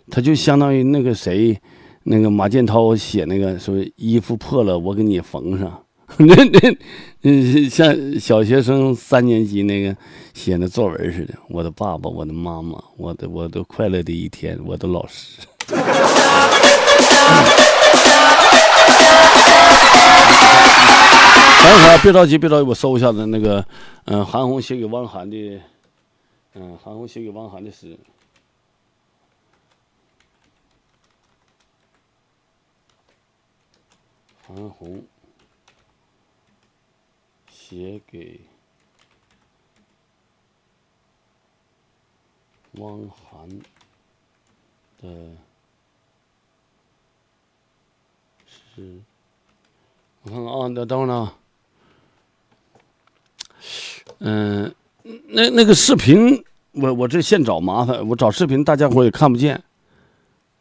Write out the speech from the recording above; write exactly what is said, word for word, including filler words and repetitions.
他就相当于那个谁，那个马建涛写那个说衣服破了我给你缝上，那那嗯像小学生三年级那个写的作文似的。我的爸爸，我的妈妈，我的我的快乐的一天，我的老师。等一会儿，别着急，别着急，我搜一下子那个，嗯、呃，韩红写给汪涵的，嗯、呃，韩红写给汪涵的诗。韩红写给汪涵的诗，我看看啊，等等会儿呢。嗯、呃，那那个视频，我我这现找麻烦，我找视频大家伙也看不见。